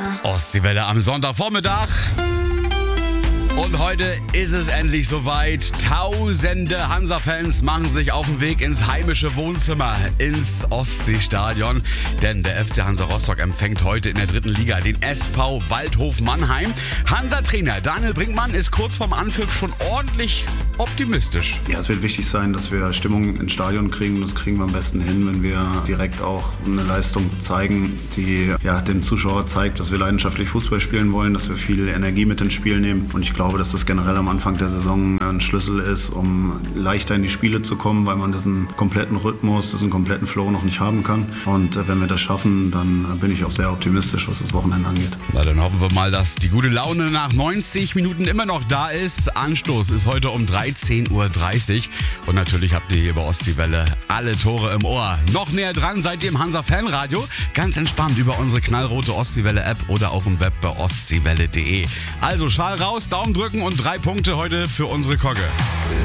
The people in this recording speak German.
Ostseewelle am Sonntagvormittag. Und heute ist es endlich soweit. Tausende Hansa-Fans machen sich auf den Weg ins heimische Wohnzimmer, ins Ostseestadion. Denn der FC Hansa Rostock empfängt heute in der 3. Liga den SV Waldhof Mannheim. Hansa-Trainer Daniel Brinkmann ist kurz vorm Anpfiff schon ordentlich optimistisch. Ja, es wird wichtig sein, dass wir Stimmung ins Stadion kriegen. Das kriegen wir am besten hin, wenn wir direkt auch eine Leistung zeigen, die dem Zuschauer zeigt, dass wir leidenschaftlich Fußball spielen wollen, dass wir viel Energie mit ins Spiel nehmen. Und ich glaube, dass das generell am Anfang der Saison ein Schlüssel ist, um leichter in die Spiele zu kommen, weil man diesen kompletten Rhythmus, diesen kompletten Flow noch nicht haben kann. Und wenn wir das schaffen, dann bin ich auch sehr optimistisch, was das Wochenende angeht. Na, dann hoffen wir mal, dass die gute Laune nach 90 Minuten immer noch da ist. Anstoß ist heute um 13:30 Uhr. Und natürlich habt ihr hier bei Ostseewelle alle Tore im Ohr. Noch näher dran seid ihr im Hansa-Fanradio. Ganz entspannt über unsere knallrote Ostseewelle-App oder auch im Web bei ostseewelle.de. Also Schal raus, Daumen drücken und 3 Punkte heute für unsere Kogge.